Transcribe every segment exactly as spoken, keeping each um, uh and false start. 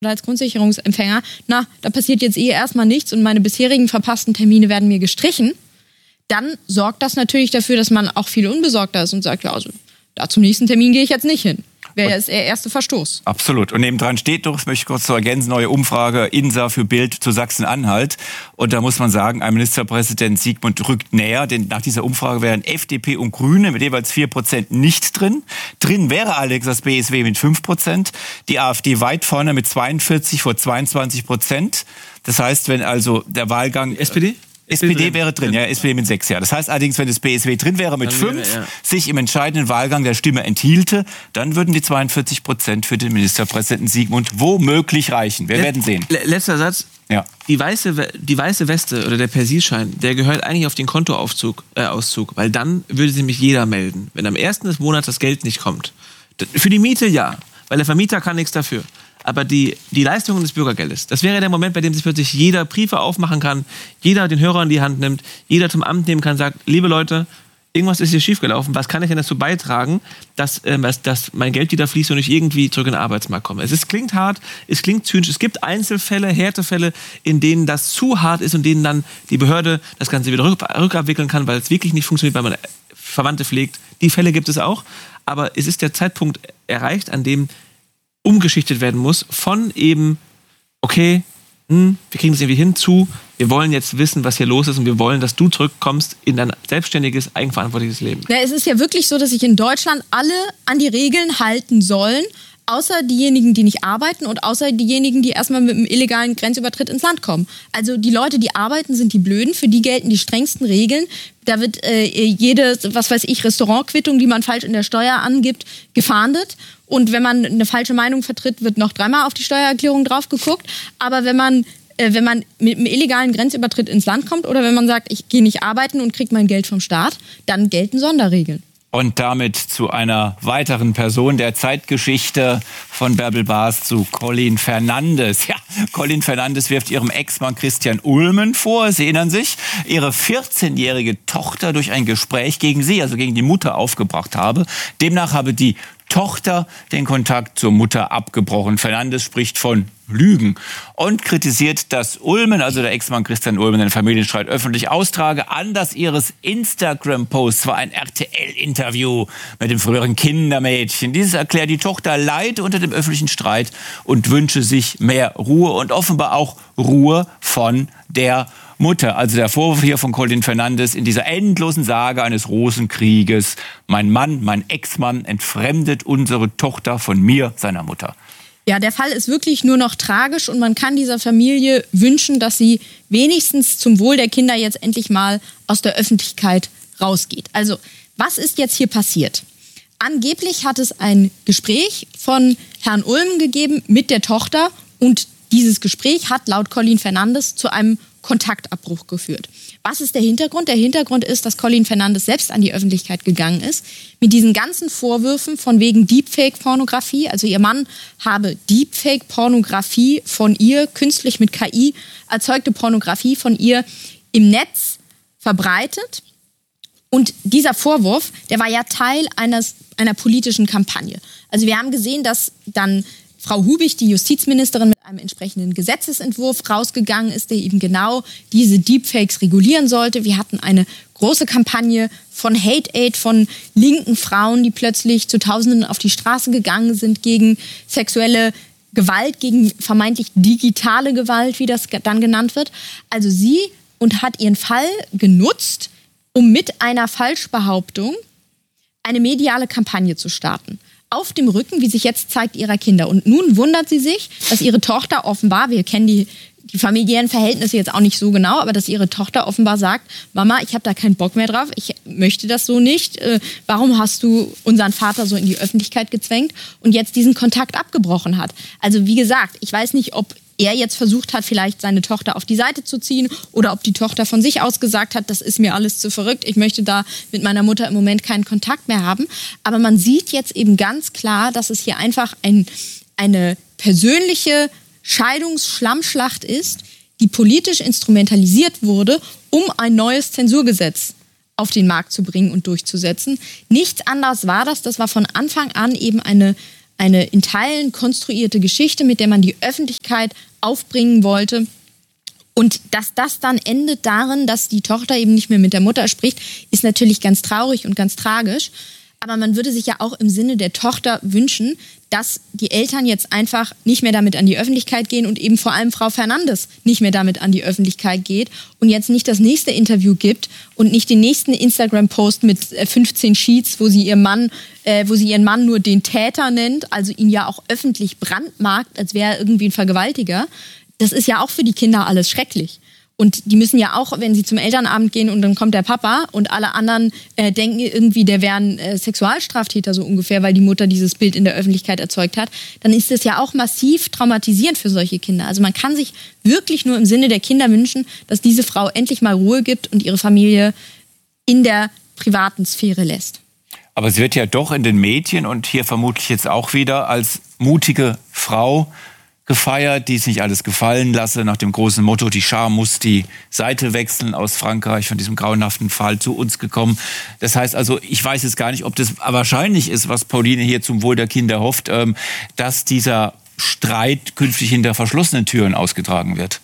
als Grundsicherungsempfänger, na, da passiert jetzt eh erstmal nichts und meine bisherigen verpassten Termine werden mir gestrichen, dann sorgt das natürlich dafür, dass man auch viel unbesorgter ist und sagt, ja, also da zum nächsten Termin gehe ich jetzt nicht hin. Wäre jetzt der erste Verstoß. Absolut. Und nebendran steht doch, das möchte ich kurz zu ergänzen, neue Umfrage, INSA für Bild zu Sachsen-Anhalt. Und da muss man sagen, ein Ministerpräsident Sigmund rückt näher, denn nach dieser Umfrage wären F D P und Grüne mit jeweils vier Prozent nicht drin. Drin wäre allerdings das B S W mit fünf Prozent, die AfD weit vorne mit zweiundvierzig vor zweiundzwanzig Prozent. Das heißt, wenn also der Wahlgang... S P D? S P D wäre drin, ja, S P D mit sechs, ja. Das heißt allerdings, wenn das B S W drin wäre mit fünf, ja. sich im entscheidenden Wahlgang der Stimme enthielte, dann würden die zweiundvierzig Prozent für den Ministerpräsidenten Sigmund womöglich reichen. Wir Let- werden sehen. Letzter Satz. Ja. Die weiße, die weiße Weste oder der Persilschein, der gehört eigentlich auf den Kontoauszug, äh, Auszug, weil dann würde sich nämlich jeder melden, wenn am ersten des Monats das Geld nicht kommt. Für die Miete ja, weil der Vermieter kann nichts dafür. Aber die, die Leistungen des Bürgergeldes, das wäre der Moment, bei dem sich plötzlich jeder Briefe aufmachen kann, jeder den Hörer in die Hand nimmt, jeder zum Amt nehmen kann, sagt, liebe Leute, irgendwas ist hier schiefgelaufen, was kann ich denn dazu beitragen, dass, äh, dass, dass mein Geld wieder fließt und ich irgendwie zurück in den Arbeitsmarkt komme. Es ist, klingt hart, es klingt zynisch, es gibt Einzelfälle, Härtefälle, in denen das zu hart ist und denen dann die Behörde das Ganze wieder rück, rückabwickeln kann, weil es wirklich nicht funktioniert, weil man Verwandte pflegt. Die Fälle gibt es auch, aber es ist der Zeitpunkt erreicht, an dem umgeschichtet werden muss von eben, okay, hm, wir kriegen das irgendwie hin, zu, wir wollen jetzt wissen, was hier los ist und wir wollen, dass du zurückkommst in dein selbstständiges, eigenverantwortliches Leben. Ja, es ist ja wirklich so, dass sich in Deutschland alle an die Regeln halten sollen, außer diejenigen, die nicht arbeiten und außer diejenigen, die erstmal mit einem illegalen Grenzübertritt ins Land kommen. Also die Leute, die arbeiten, sind die Blöden, für die gelten die strengsten Regeln. Da wird äh, jede, was weiß ich, Restaurantquittung, die man falsch in der Steuer angibt, gefahndet. Und wenn man eine falsche Meinung vertritt, wird noch dreimal auf die Steuererklärung drauf geguckt. Aber wenn man, äh, wenn man mit einem illegalen Grenzübertritt ins Land kommt oder wenn man sagt, ich gehe nicht arbeiten und kriege mein Geld vom Staat, dann gelten Sonderregeln. Und damit zu einer weiteren Person der Zeitgeschichte von Bärbel Baas zu Colin Fernandes. Ja, Colin Fernandes wirft ihrem Ex-Mann Christian Ulmen vor, Sie erinnern sich, ihre vierzehnjährige Tochter durch ein Gespräch gegen sie, also gegen die Mutter, aufgebracht habe. Demnach habe die Tochter den Kontakt zur Mutter abgebrochen. Fernandes spricht von Lügen und kritisiert, dass Ulmen, also der Ex-Mann Christian Ulmen, den Familienstreit öffentlich austrage. Anlass ihres Instagram-Posts war ein R T L-Interview mit dem früheren Kindermädchen. Dieses erklärt, die Tochter leide unter dem öffentlichen Streit und wünsche sich mehr Ruhe und offenbar auch Ruhe von der Mutter. Also der Vorwurf hier von Colin Fernandes in dieser endlosen Sage eines Rosenkrieges. Mein Mann, mein Ex-Mann entfremdet unsere Tochter von mir, seiner Mutter. Ja, der Fall ist wirklich nur noch tragisch und man kann dieser Familie wünschen, dass sie wenigstens zum Wohl der Kinder jetzt endlich mal aus der Öffentlichkeit rausgeht. Also, was ist jetzt hier passiert? Angeblich hat es ein Gespräch von Herrn Ulmen gegeben mit der Tochter und dieses Gespräch hat laut Colin Fernandes zu einem Kontaktabbruch geführt. Was ist der Hintergrund? Der Hintergrund ist, dass Colin Fernandes selbst an die Öffentlichkeit gegangen ist mit diesen ganzen Vorwürfen von wegen Deepfake-Pornografie. Also ihr Mann habe Deepfake-Pornografie von ihr, künstlich mit K I erzeugte Pornografie von ihr im Netz verbreitet. Und dieser Vorwurf, der war ja Teil eines, einer politischen Kampagne. Also wir haben gesehen, dass dann Frau Hubig, die Justizministerin, mit einem entsprechenden Gesetzesentwurf rausgegangen ist, der eben genau diese Deepfakes regulieren sollte. Wir hatten eine große Kampagne von Hate Aid, von linken Frauen, die plötzlich zu Tausenden auf die Straße gegangen sind gegen sexuelle Gewalt, gegen vermeintlich digitale Gewalt, wie das dann genannt wird. Also sie und hat ihren Fall genutzt, um mit einer Falschbehauptung eine mediale Kampagne zu starten. Auf dem Rücken, wie sich jetzt zeigt, ihrer Kinder. Und nun wundert sie sich, dass ihre Tochter offenbar, wir kennen die, die familiären Verhältnisse jetzt auch nicht so genau, aber dass ihre Tochter offenbar sagt, Mama, ich habe da keinen Bock mehr drauf, ich möchte das so nicht. Äh, warum hast du unseren Vater so in die Öffentlichkeit gezwängt und jetzt diesen Kontakt abgebrochen hat? Also wie gesagt, ich weiß nicht, ob er jetzt versucht hat, vielleicht seine Tochter auf die Seite zu ziehen oder ob die Tochter von sich aus gesagt hat, das ist mir alles zu verrückt, ich möchte da mit meiner Mutter im Moment keinen Kontakt mehr haben. Aber man sieht jetzt eben ganz klar, dass es hier einfach ein, eine persönliche Scheidungsschlammschlacht ist, die politisch instrumentalisiert wurde, um ein neues Zensurgesetz auf den Markt zu bringen und durchzusetzen. Nichts anderes war das. Das war von Anfang an eben eine eine in Teilen konstruierte Geschichte, mit der man die Öffentlichkeit aufbringen wollte. Und dass das dann endet darin, dass die Tochter eben nicht mehr mit der Mutter spricht, ist natürlich ganz traurig und ganz tragisch. Aber man würde sich ja auch im Sinne der Tochter wünschen, dass die Eltern jetzt einfach nicht mehr damit an die Öffentlichkeit gehen und eben vor allem Frau Fernandes nicht mehr damit an die Öffentlichkeit geht und jetzt nicht das nächste Interview gibt und nicht den nächsten Instagram-Post mit fünfzehn Sheets, wo sie ihr Mann, äh, wo sie ihren Mann nur den Täter nennt, also ihn ja auch öffentlich brandmarkt, als wäre er irgendwie ein Vergewaltiger. Das ist ja auch für die Kinder alles schrecklich. Und die müssen ja auch, wenn sie zum Elternabend gehen und dann kommt der Papa und alle anderen äh, denken irgendwie, der wäre ein äh, Sexualstraftäter so ungefähr, weil die Mutter dieses Bild in der Öffentlichkeit erzeugt hat, dann ist das ja auch massiv traumatisierend für solche Kinder. Also man kann sich wirklich nur im Sinne der Kinder wünschen, dass diese Frau endlich mal Ruhe gibt und ihre Familie in der privaten Sphäre lässt. Aber sie wird ja doch in den Medien und hier vermutlich jetzt auch wieder als mutige Frau gefeiert, die es nicht alles gefallen lasse, nach dem großen Motto, die Schar muss die Seite wechseln, aus Frankreich von diesem grauenhaften Fall zu uns gekommen. Das heißt also, ich weiß jetzt gar nicht, ob das wahrscheinlich ist, was Pauline hier zum Wohl der Kinder hofft, dass dieser Streit künftig hinter verschlossenen Türen ausgetragen wird.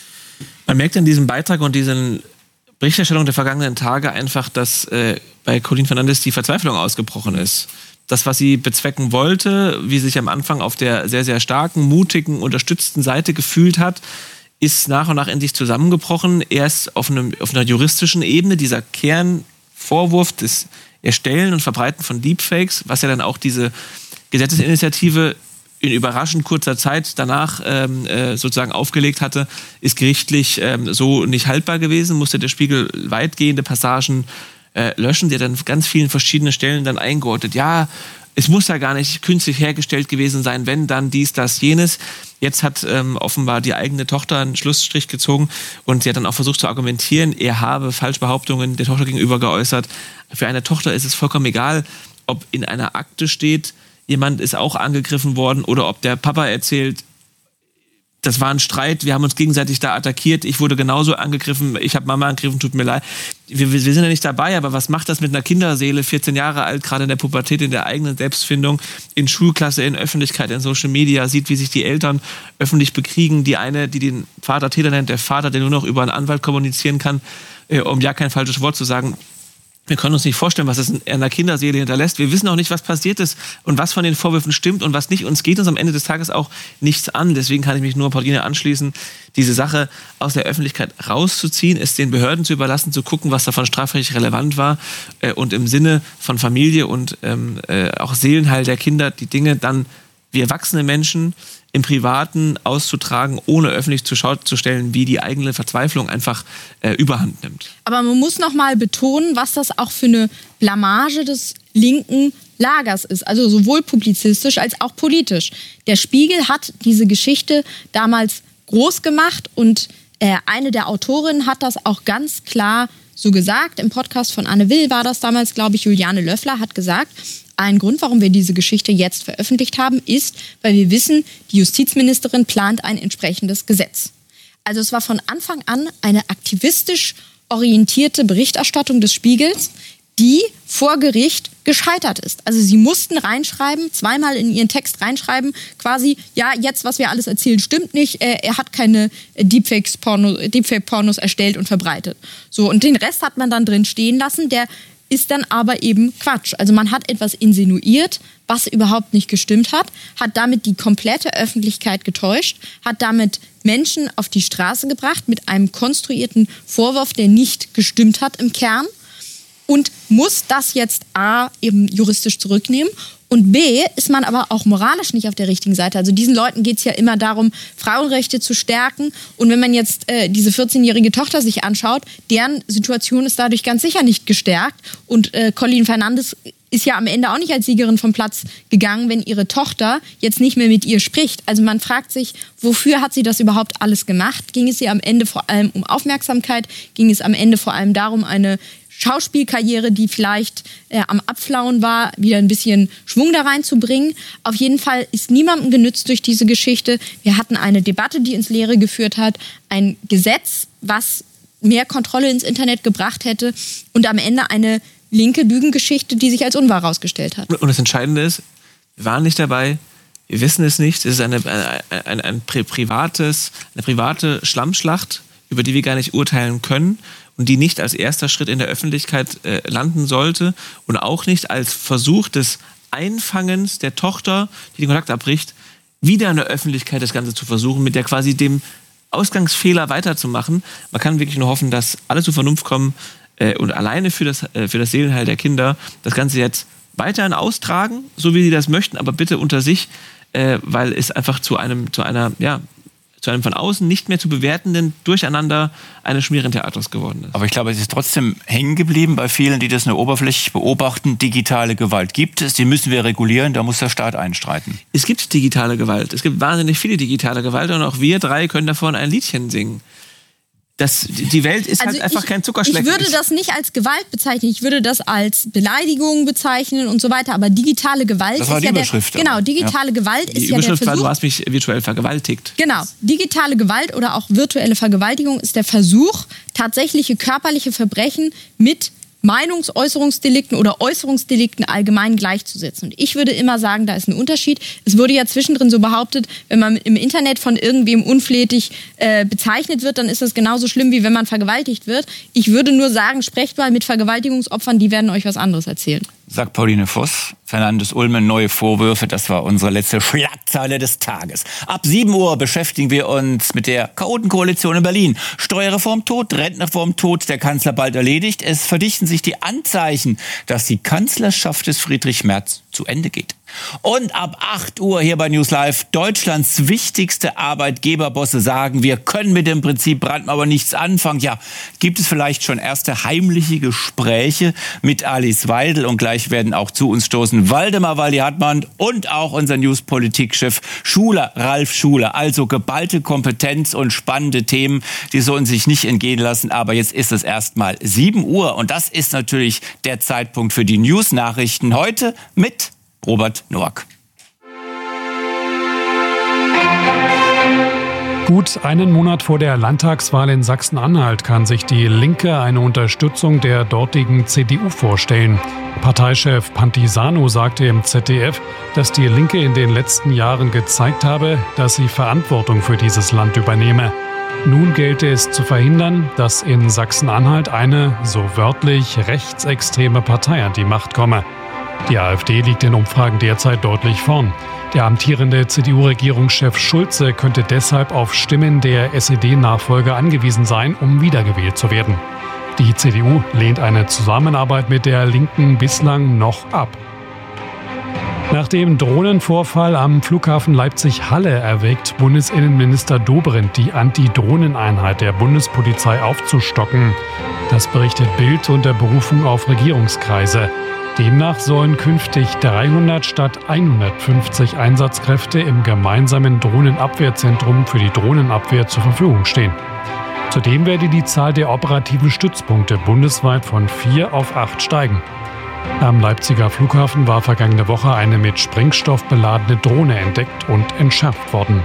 Man merkt in diesem Beitrag und diesen Berichterstellungen der vergangenen Tage einfach, dass äh, bei Colin Fernandes die Verzweiflung ausgebrochen ist. Das, was sie bezwecken wollte, wie sie sich am Anfang auf der sehr, sehr starken, mutigen, unterstützten Seite gefühlt hat, ist nach und nach in sich zusammengebrochen. Erst auf, einem, auf einer juristischen Ebene, dieser Kernvorwurf des Erstellen und Verbreiten von Deepfakes, was ja dann auch diese Gesetzesinitiative in überraschend kurzer Zeit danach ähm, äh, sozusagen aufgelegt hatte, ist gerichtlich ähm, so nicht haltbar gewesen, musste der Spiegel weitgehende Passagen Äh, löschen, der dann ganz vielen verschiedenen Stellen dann eingeordnet. Ja, es muss ja gar nicht künstlich hergestellt gewesen sein, wenn dann dies, das, jenes. Jetzt hat ähm, offenbar die eigene Tochter einen Schlussstrich gezogen und sie hat dann auch versucht zu argumentieren, er habe Falschbehauptungen der Tochter gegenüber geäußert. Für eine Tochter ist es vollkommen egal, ob in einer Akte steht, jemand ist auch angegriffen worden oder ob der Papa erzählt, das war ein Streit, wir haben uns gegenseitig da attackiert, ich wurde genauso angegriffen, ich habe Mama angegriffen, tut mir leid. Wir, wir sind ja nicht dabei, aber was macht das mit einer Kinderseele, vierzehn Jahre alt, gerade in der Pubertät, in der eigenen Selbstfindung, in Schulklasse, in Öffentlichkeit, in Social Media, sieht, wie sich die Eltern öffentlich bekriegen, die eine, die den Vater Täter nennt, der Vater, der nur noch über einen Anwalt kommunizieren kann, äh, um ja kein falsches Wort zu sagen. Wir können uns nicht vorstellen, was es in einer Kinderseele hinterlässt. Wir wissen auch nicht, was passiert ist und was von den Vorwürfen stimmt und was nicht. Uns geht uns am Ende des Tages auch nichts an. Deswegen kann ich mich nur Pauline anschließen, diese Sache aus der Öffentlichkeit rauszuziehen, es den Behörden zu überlassen, zu gucken, was davon strafrechtlich relevant war äh, und im Sinne von Familie und ähm, äh, auch Seelenheil der Kinder die Dinge dann wie erwachsene Menschen im Privaten auszutragen, ohne öffentlich zur Schau zu stellen, wie die eigene Verzweiflung einfach äh, überhand nimmt. Aber man muss noch mal betonen, was das auch für eine Blamage des linken Lagers ist. Also sowohl publizistisch als auch politisch. Der Spiegel hat diese Geschichte damals groß gemacht und äh, eine der Autorinnen hat das auch ganz klar so gesagt. Im Podcast von Anne Will war das damals, glaube ich, Juliane Löffler hat gesagt, ein Grund, warum wir diese Geschichte jetzt veröffentlicht haben, ist, weil wir wissen, die Justizministerin plant ein entsprechendes Gesetz. Also es war von Anfang an eine aktivistisch orientierte Berichterstattung des Spiegels, die vor Gericht gescheitert ist. Also sie mussten reinschreiben, zweimal in ihren Text reinschreiben, quasi, ja, jetzt, was wir alles erzählen, stimmt nicht, äh, er hat keine Deepfakes-Porno, Deepfake-Pornos erstellt und verbreitet. So, und den Rest hat man dann drin stehen lassen, der ist dann aber eben Quatsch. Also man hat etwas insinuiert, was überhaupt nicht gestimmt hat, hat damit die komplette Öffentlichkeit getäuscht, hat damit Menschen auf die Straße gebracht mit einem konstruierten Vorwurf, der nicht gestimmt hat im Kern und muss das jetzt A eben juristisch zurücknehmen. Und B, ist man aber auch moralisch nicht auf der richtigen Seite. Also diesen Leuten geht es ja immer darum, Frauenrechte zu stärken. Und wenn man jetzt äh, diese vierzehnjährige Tochter sich anschaut, deren Situation ist dadurch ganz sicher nicht gestärkt. Und äh, Colin Fernandes ist ja am Ende auch nicht als Siegerin vom Platz gegangen, wenn ihre Tochter jetzt nicht mehr mit ihr spricht. Also man fragt sich, wofür hat sie das überhaupt alles gemacht? Ging es ihr am Ende vor allem um Aufmerksamkeit? Ging es am Ende vor allem darum, eine Schauspielkarriere, die vielleicht äh, am Abflauen war, wieder ein bisschen Schwung da reinzubringen. Auf jeden Fall ist niemandem genützt durch diese Geschichte. Wir hatten eine Debatte, die ins Leere geführt hat, ein Gesetz, was mehr Kontrolle ins Internet gebracht hätte und am Ende eine linke Lügengeschichte, die sich als unwahr herausgestellt hat. Und das Entscheidende ist, Wir waren nicht dabei, wir wissen es nicht. Es ist eine, eine, eine, ein privates, eine private Schlammschlacht, über die wir gar nicht urteilen können und die nicht als erster Schritt in der Öffentlichkeit äh, landen sollte und auch nicht als Versuch des Einfangens der Tochter, die den Kontakt abbricht, wieder in der Öffentlichkeit das Ganze zu versuchen, mit der quasi dem Ausgangsfehler weiterzumachen. Man kann wirklich nur hoffen, dass alle zur Vernunft kommen äh, und alleine für das, äh, für das Seelenheil der Kinder das Ganze jetzt weiterhin austragen, so wie sie das möchten, aber bitte unter sich, äh, weil es einfach zu einem, zu einer, ja, zu einem von außen nicht mehr zu bewertenden Durcheinander eines Schmierentheaters geworden ist. Aber ich glaube, es ist trotzdem hängen geblieben bei vielen, die das nur oberflächlich beobachten. Digitale Gewalt gibt es, die müssen wir regulieren, da muss der Staat einstreiten. Es gibt digitale Gewalt, es gibt wahnsinnig viele digitale Gewalt und auch wir drei können davon ein Liedchen singen. Das, die Welt ist also halt einfach ich, kein Zuckerschlecken. Ich würde das nicht als Gewalt bezeichnen, ich würde das als Beleidigung bezeichnen und so weiter, aber digitale Gewalt das war ist die ja der, Überschrift, genau, digitale ja. Gewalt ist die ja Überschrift der Versuch. war, du hast mich virtuell vergewaltigt. Genau, digitale Gewalt oder auch virtuelle Vergewaltigung ist der Versuch, tatsächliche körperliche Verbrechen mit Meinungsäußerungsdelikten oder Äußerungsdelikten allgemein gleichzusetzen. Und ich würde immer sagen, da ist ein Unterschied. Es wurde ja zwischendrin so behauptet, wenn man im Internet von irgendwem unflätig äh, bezeichnet wird, dann ist das genauso schlimm, wie wenn man vergewaltigt wird. Ich würde nur sagen, sprecht mal mit Vergewaltigungsopfern, die werden euch was anderes erzählen. Sagt Pauline Voss. Fernandes-Ulmen, neue Vorwürfe, das war unsere letzte Schlagzeile des Tages. Ab sieben Uhr beschäftigen wir uns mit der Chaotenkoalition in Berlin. Steuerreform tot, Rentenreform tot, der Kanzler bald erledigt. Es verdichten sich die Anzeichen, dass die Kanzlerschaft des Friedrich Merz zu Ende geht. Und ab acht Uhr hier bei News Live, Deutschlands wichtigste Arbeitgeberbosse sagen, wir können mit dem Prinzip Brandmauer nichts anfangen. Ja, gibt es vielleicht schon erste heimliche Gespräche mit Alice Weidel und gleich werden auch zu uns stoßen Waldemar Waldi-Hartmann und auch unser News-Politikchef Schuler, Ralf Schuler. Also geballte Kompetenz und spannende Themen, die sollen sich nicht entgehen lassen. Aber jetzt ist es erst mal sieben Uhr und das ist natürlich der Zeitpunkt für die News-Nachrichten heute mit Robert Noack. Gut einen Monat vor der Landtagswahl in Sachsen-Anhalt kann sich die Linke eine Unterstützung der dortigen C D U vorstellen. Parteichef Pantisano sagte im Z D F, dass die Linke in den letzten Jahren gezeigt habe, dass sie Verantwortung für dieses Land übernehme. Nun gelte es zu verhindern, dass in Sachsen-Anhalt eine, so wörtlich, rechtsextreme Partei an die Macht komme. Die AfD liegt in Umfragen derzeit deutlich vorn. Der amtierende C D U-Regierungschef Schulze könnte deshalb auf Stimmen der S E D-Nachfolger angewiesen sein, um wiedergewählt zu werden. Die C D U lehnt eine Zusammenarbeit mit der Linken bislang noch ab. Nach dem Drohnenvorfall am Flughafen Leipzig-Halle erwägt Bundesinnenminister Dobrindt, die Anti-Drohnen-Einheit der Bundespolizei aufzustocken. Das berichtet Bild unter Berufung auf Regierungskreise. Demnach sollen künftig dreihundert statt hundertfünfzig Einsatzkräfte im gemeinsamen Drohnenabwehrzentrum für die Drohnenabwehr zur Verfügung stehen. Zudem werde die Zahl der operativen Stützpunkte bundesweit von vier auf acht steigen. Am Leipziger Flughafen war vergangene Woche eine mit Sprengstoff beladene Drohne entdeckt und entschärft worden.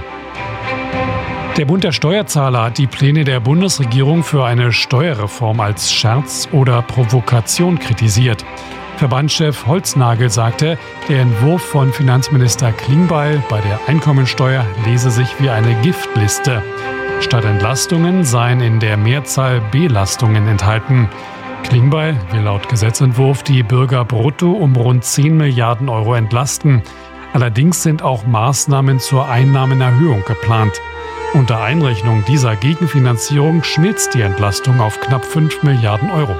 Der Bund der Steuerzahler hat die Pläne der Bundesregierung für eine Steuerreform als Scherz oder Provokation kritisiert. Verbandschef Holznagel sagte, der Entwurf von Finanzminister Klingbeil bei der Einkommensteuer lese sich wie eine Giftliste. Statt Entlastungen seien in der Mehrzahl Belastungen enthalten. Klingbeil will laut Gesetzentwurf die Bürger brutto um rund zehn Milliarden Euro entlasten. Allerdings sind auch Maßnahmen zur Einnahmenerhöhung geplant. Unter Einrechnung dieser Gegenfinanzierung schmilzt die Entlastung auf knapp fünf Milliarden Euro.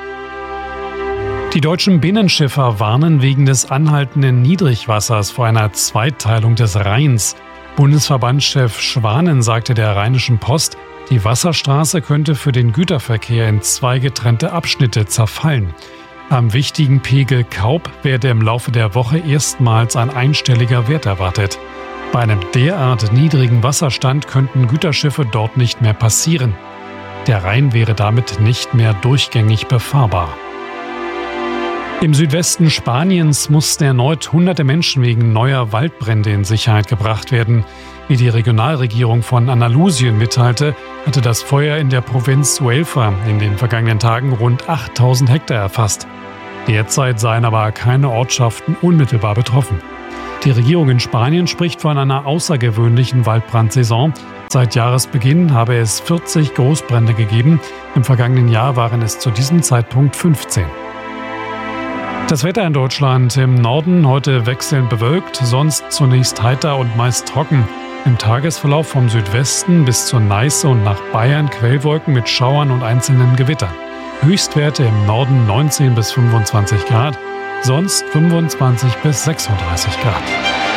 Die deutschen Binnenschiffer warnen wegen des anhaltenden Niedrigwassers vor einer Zweiteilung des Rheins. Bundesverbandschef Schwanen sagte der Rheinischen Post, die Wasserstraße könnte für den Güterverkehr in zwei getrennte Abschnitte zerfallen. Am wichtigen Pegel Kaub werde im Laufe der Woche erstmals ein einstelliger Wert erwartet. Bei einem derart niedrigen Wasserstand könnten Güterschiffe dort nicht mehr passieren. Der Rhein wäre damit nicht mehr durchgängig befahrbar. Im Südwesten Spaniens mussten erneut hunderte Menschen wegen neuer Waldbrände in Sicherheit gebracht werden. Wie die Regionalregierung von Andalusien mitteilte, hatte das Feuer in der Provinz Huelva in den vergangenen Tagen rund achttausend Hektar erfasst. Derzeit seien aber keine Ortschaften unmittelbar betroffen. Die Regierung in Spanien spricht von einer außergewöhnlichen Waldbrandsaison. Seit Jahresbeginn habe es vierzig Großbrände gegeben. Im vergangenen Jahr waren es zu diesem Zeitpunkt fünfzehn. Das Wetter in Deutschland: im Norden heute wechselnd bewölkt, sonst zunächst heiter und meist trocken. Im Tagesverlauf vom Südwesten bis zur Neiße und nach Bayern Quellwolken mit Schauern und einzelnen Gewittern. Höchstwerte im Norden neunzehn bis fünfundzwanzig Grad, sonst fünfundzwanzig bis sechsunddreißig Grad.